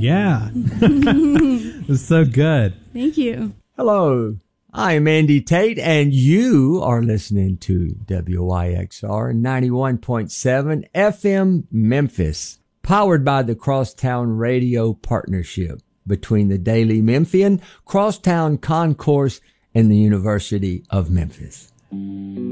Yeah. It's so good. Thank you. Hello, I'm Andy Tate, and you are listening to WYXR 91.7 FM Memphis, powered by the Crosstown Radio Partnership between the Daily Memphian, Crosstown Concourse, and the University of Memphis.